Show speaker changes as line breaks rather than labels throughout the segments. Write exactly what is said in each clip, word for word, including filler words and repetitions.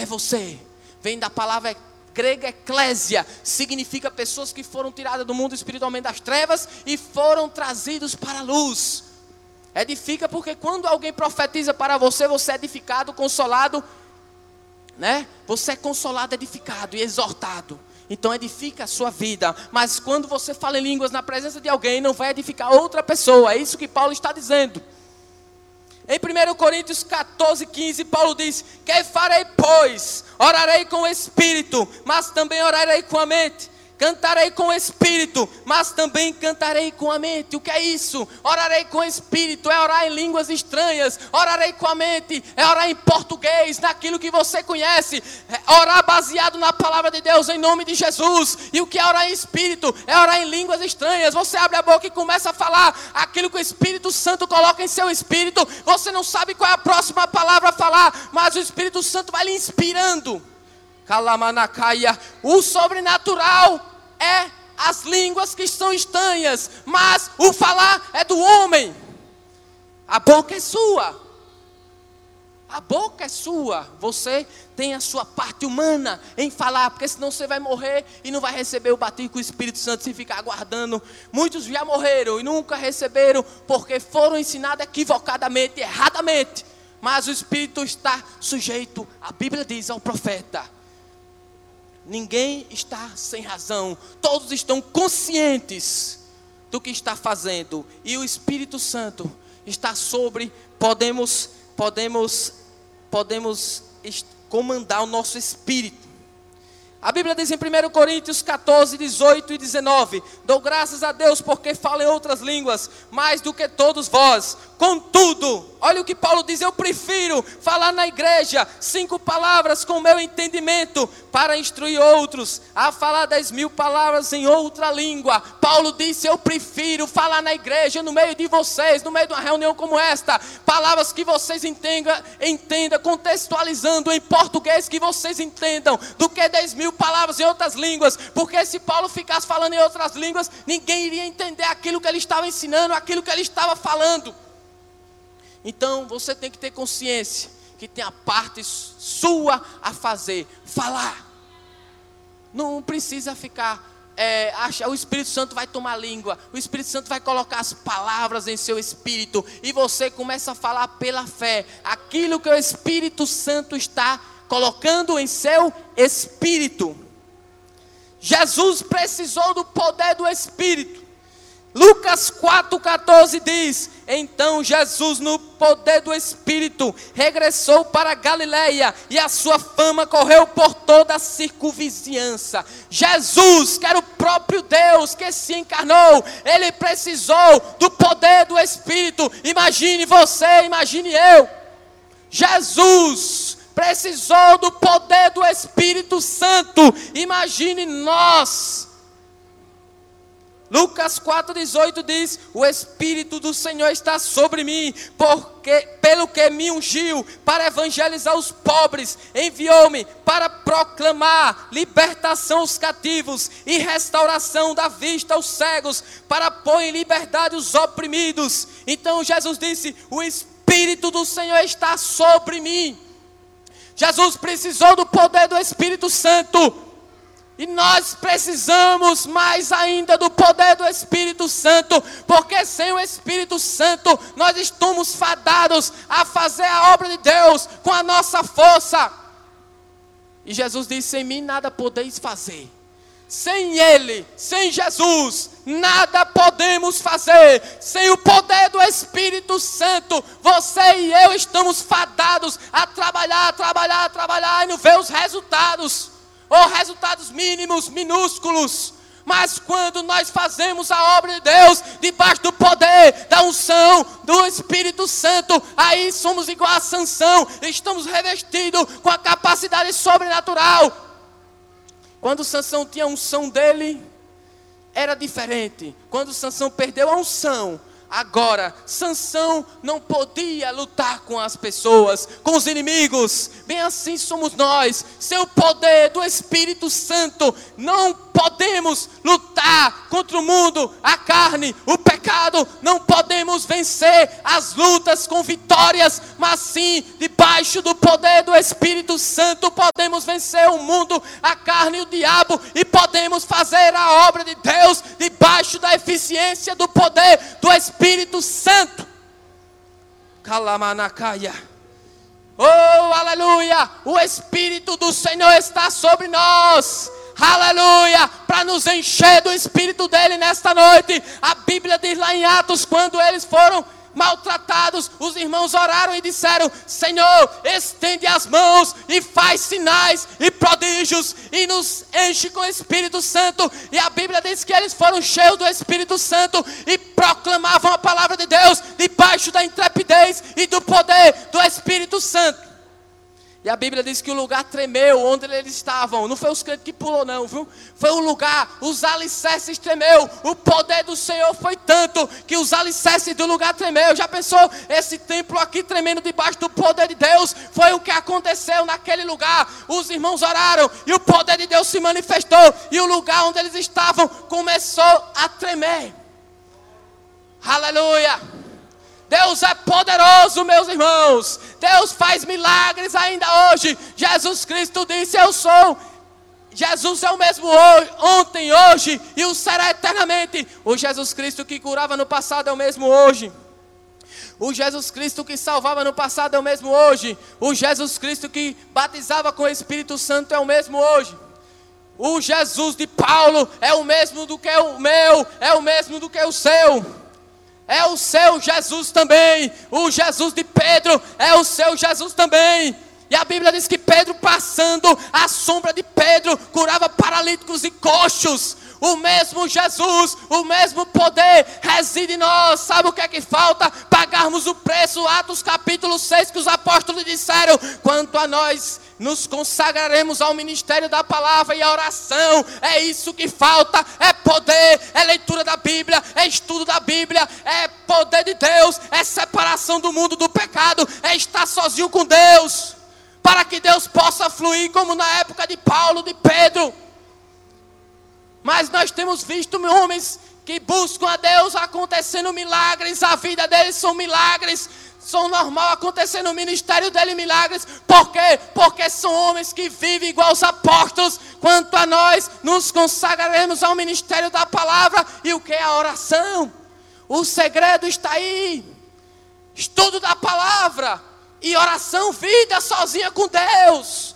é você. Vem da palavra grega eclésia, significa pessoas que foram tiradas do mundo espiritualmente das trevas e foram trazidos para a luz. Edifica porque quando alguém profetiza para você, você é edificado, consolado, né? Você é consolado, edificado e exortado. Então edifica a sua vida. Mas quando você fala em línguas na presença de alguém, não vai edificar outra pessoa. É isso que Paulo está dizendo. Em primeira Coríntios catorze, quinze, Paulo diz: que farei, pois? Orarei com o Espírito, mas também orarei com a mente. Cantarei com o Espírito, mas também cantarei com a mente. O que é isso? Orarei com o Espírito, é orar em línguas estranhas. Orarei com a mente, é orar em português, naquilo que você conhece. É orar baseado na palavra de Deus, em nome de Jesus. E o que é orar em Espírito? É orar em línguas estranhas. Você abre a boca e começa a falar aquilo que o Espírito Santo coloca em seu espírito. Você não sabe qual é a próxima palavra a falar, mas o Espírito Santo vai lhe inspirando. Kalamanakaia. O sobrenatural é as línguas que são estranhas, mas o falar é do homem. A boca é sua. A boca é sua. Você tem a sua parte humana em falar, porque senão você vai morrer e não vai receber o batismo com o Espírito Santo se ficar aguardando. Muitos já morreram e nunca receberam porque foram ensinados equivocadamente, erradamente. Mas o Espírito está sujeito, a Bíblia diz, ao profeta. Ninguém está sem razão. Todos estão conscientes do que está fazendo. E o Espírito Santo está sobre. Podemos, podemos, podemos comandar o nosso espírito. A Bíblia diz em primeira Coríntios catorze, dezoito e dezenove: dou graças a Deus porque falo em outras línguas, mais do que todos vós. Contudo, olha o que Paulo diz: eu prefiro falar na igreja cinco palavras com o meu entendimento para instruir outros, a falar dez mil palavras em outra língua. Paulo disse: eu prefiro falar na igreja, no meio de vocês, no meio de uma reunião como esta, palavras que vocês entendam, entendam contextualizando em português que vocês entendam, do que dez mil palavras em outras línguas. Porque se Paulo ficasse falando em outras línguas, ninguém iria entender aquilo que ele estava ensinando, aquilo que ele estava falando. Então você tem que ter consciência que tem a parte sua a fazer, falar. Não precisa ficar é, achar, o Espírito Santo vai tomar língua, o Espírito Santo vai colocar as palavras em seu espírito e você começa a falar pela fé aquilo que o Espírito Santo está colocando em seu espírito. Jesus precisou do poder do Espírito. Lucas quatro, catorze diz: então Jesus, no poder do Espírito, regressou para Galileia e a sua fama correu por toda a circunvizinhança. Jesus, que era o próprio Deus que se encarnou, ele precisou do poder do Espírito. Imagine você, imagine eu. Jesus precisou do poder do Espírito Santo. Imagine nós. Lucas quatro, dezoito diz: o Espírito do Senhor está sobre mim, porque, pelo que me ungiu para evangelizar os pobres, enviou-me para proclamar libertação aos cativos e restauração da vista aos cegos, para pôr em liberdade os oprimidos. Então Jesus disse: o Espírito do Senhor está sobre mim. Jesus precisou do poder do Espírito Santo. E nós precisamos mais ainda do poder do Espírito Santo, porque sem o Espírito Santo nós estamos fadados a fazer a obra de Deus com a nossa força. E Jesus disse: sem mim nada podeis fazer. Sem Ele, sem Jesus, nada podemos fazer. Sem o poder do Espírito Santo, você e eu estamos fadados a trabalhar, a trabalhar, a trabalhar e não ver os resultados. Ou resultados mínimos, minúsculos. Mas quando nós fazemos a obra de Deus, debaixo do poder, da unção, do Espírito Santo, aí somos igual a Sansão, estamos revestidos com a capacidade sobrenatural. Quando Sansão tinha a unção dele, era diferente. Quando Sansão perdeu a unção, agora, Sansão não podia lutar com as pessoas, com os inimigos. Bem assim somos nós. Sem o poder do Espírito Santo, não podemos lutar contra o mundo, a carne, o pecado. Não podemos vencer as lutas com vitórias, mas sim, debaixo do poder do Espírito Santo, podemos vencer o mundo, a carne e o diabo, e podemos fazer a obra de Deus debaixo da eficiência do poder do Espírito Santo. Kalamanakaya. Oh, aleluia! O Espírito do Senhor está sobre nós. Aleluia! Para nos encher do Espírito dele nesta noite. A Bíblia diz lá em Atos, quando eles foram maltratados, os irmãos oraram e disseram: Senhor, estende as mãos e faz sinais e prodígios e nos enche com o Espírito Santo. E a Bíblia diz que eles foram cheios do Espírito Santo e proclamavam a palavra de Deus debaixo da intrepidez e do poder do Espírito Santo. E a Bíblia diz que o lugar tremeu onde eles estavam. Não foi os crentes que pulou não, viu? Foi o lugar, os alicerces tremeu. O poder do Senhor foi tanto que os alicerces do lugar tremeu. Já pensou? Esse templo aqui tremendo debaixo do poder de Deus. Foi o que aconteceu naquele lugar. Os irmãos oraram e o poder de Deus se manifestou. E o lugar onde eles estavam começou a tremer. Aleluia! Deus é poderoso, meus irmãos. Deus faz milagres ainda hoje. Jesus Cristo disse: eu sou. Jesus é o mesmo hoje, ontem, hoje e o será eternamente. O Jesus Cristo que curava no passado é o mesmo hoje. O Jesus Cristo que salvava no passado é o mesmo hoje. O Jesus Cristo que batizava com o Espírito Santo é o mesmo hoje. O Jesus de Paulo é o mesmo do que o meu, é o mesmo do que o seu. É o seu Jesus também. O Jesus de Pedro é o seu Jesus também. E a Bíblia diz que Pedro, passando a sombra de Pedro, curava paralíticos e coxos. O mesmo Jesus, o mesmo poder reside em nós. Sabe o que é que falta? Pagarmos o preço. Atos capítulo seis, que os apóstolos disseram: quanto a nós, nos consagraremos ao ministério da palavra e à oração. É isso que falta. É poder, é leitura da Bíblia, é estudo da Bíblia, é poder de Deus, é separação do mundo do pecado, é estar sozinho com Deus, para que Deus possa fluir como na época de Paulo, de Pedro. Mas nós temos visto homens que buscam a Deus acontecendo milagres. A vida deles são milagres. São normal acontecendo no ministério dele milagres. Por quê? Porque são homens que vivem igual os apóstolos. Quanto a nós, nos consagraremos ao ministério da palavra. E o que é a oração? O segredo está aí. Estudo da palavra e oração, vida sozinha com Deus.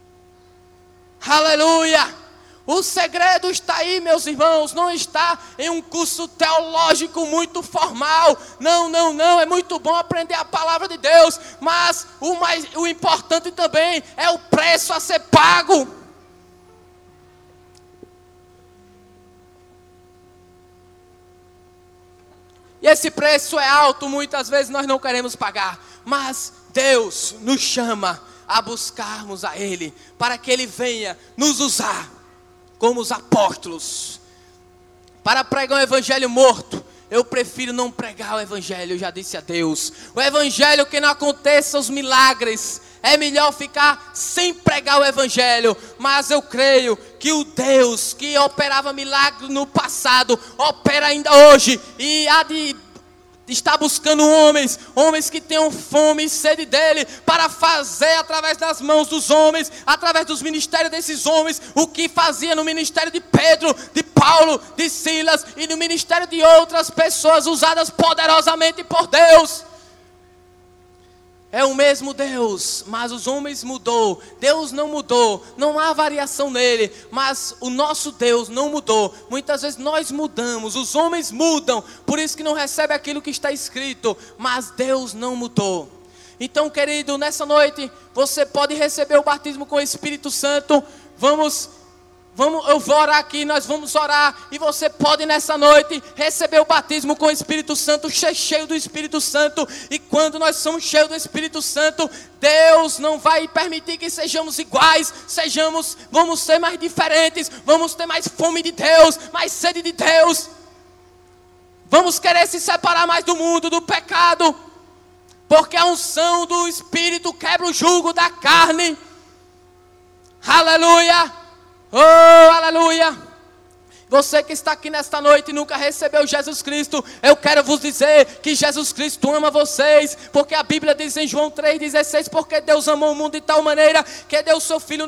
Aleluia! O segredo está aí, meus irmãos. Não está em um curso teológico muito formal. Não, não, não. É muito bom aprender a palavra de Deus. Mas o, mais, o importante também é o preço a ser pago. E esse preço é alto. Muitas vezes nós não queremos pagar. Mas Deus nos chama a buscarmos a Ele, para que Ele venha nos usar como os apóstolos. Para pregar um evangelho morto, eu prefiro não pregar o evangelho. Eu já disse a Deus, o evangelho que não aconteça os milagres. É melhor ficar sem pregar o evangelho. Mas eu creio que o Deus que operava milagres no passado opera ainda hoje, e há de está buscando homens, homens que tenham fome e sede dele, para fazer através das mãos dos homens, através dos ministérios desses homens, o que fazia no ministério de Pedro, de Paulo, de Silas e no ministério de outras pessoas usadas poderosamente por Deus. É o mesmo Deus, mas os homens mudou. Deus não mudou, não há variação nele, mas o nosso Deus não mudou. Muitas vezes nós mudamos, os homens mudam, por isso que não recebe aquilo que está escrito, mas Deus não mudou. Então, querido, nessa noite você pode receber o batismo com o Espírito Santo. Vamos Vamos, eu vou orar aqui, nós vamos orar. E você pode nessa noite receber o batismo com o Espírito Santo, cheio do Espírito Santo. E quando nós somos cheios do Espírito Santo, Deus não vai permitir que sejamos iguais. Sejamos, vamos ser mais diferentes. Vamos ter mais fome de Deus, mais sede de Deus. Vamos querer se separar mais do mundo, do pecado. Porque a unção do Espírito quebra o jugo da carne. Aleluia. Oh, aleluia. Você que está aqui nesta noite e nunca recebeu Jesus Cristo, eu quero vos dizer que Jesus Cristo ama vocês, porque a Bíblia diz em João três dezesseis, porque Deus amou o mundo de tal maneira que deu o seu Filho